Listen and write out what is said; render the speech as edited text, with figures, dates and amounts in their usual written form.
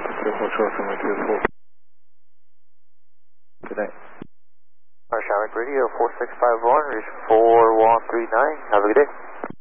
Beautiful Chelsea, my beautiful. Good night. Shamrock Radio 4651, reach 4139. Have a good day.